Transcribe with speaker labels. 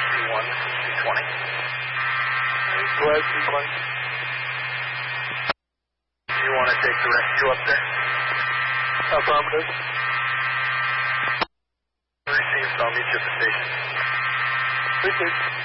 Speaker 1: 220.
Speaker 2: Go ahead, 220.
Speaker 1: Do you want to take the rescue up there?
Speaker 2: Affirmative.
Speaker 1: Received, I'll meet you at the station.
Speaker 2: Received.